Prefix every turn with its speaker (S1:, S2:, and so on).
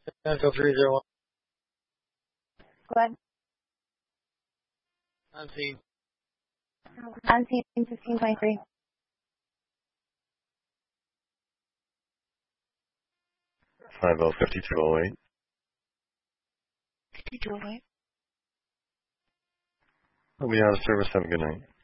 S1: Echo 301.
S2: Go ahead.
S1: Unseen.
S2: Unseen 1523.
S3: 505208.
S2: 5208.
S3: We'll be out of service. Have a good night.